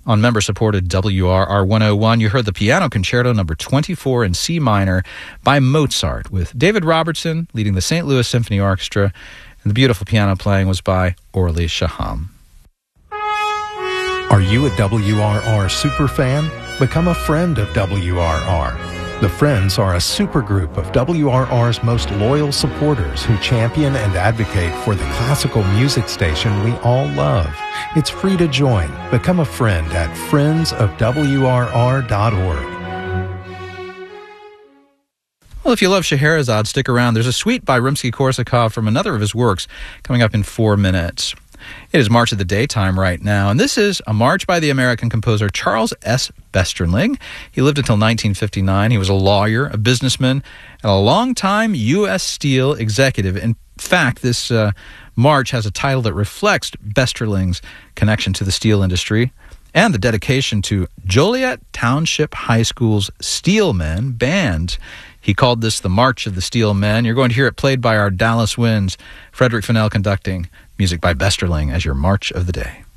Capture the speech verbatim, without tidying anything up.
On member-supported W R R one oh one, you heard the Piano Concerto number twenty-four in C minor by Mozart, with David Robertson leading the Saint Louis Symphony Orchestra, and the beautiful piano playing was by Orly Shaham. Are you a W R R superfan? Become a friend of W R R. The Friends are a supergroup of W R R's most loyal supporters who champion and advocate for the classical music station we all love. It's free to join. Become a friend at friends of W R R dot org. Well, if you love Scheherazade, stick around. There's a suite by Rimsky-Korsakov from another of his works coming up in four minutes. It is March of the Daytime right now, and this is a march by the American composer Charles S. Besterling. He lived until nineteen fifty-nine. He was a lawyer, a businessman, and a longtime U S Steel executive. In fact, this uh, march has a title that reflects Besterling's connection to the steel industry and the dedication to Joliet Township High School's Steelmen Band. He called this the March of the Steelmen. You're going to hear it played by our Dallas Winds. Frederick Fennell conducting. Music by Besterling as your March of the Day.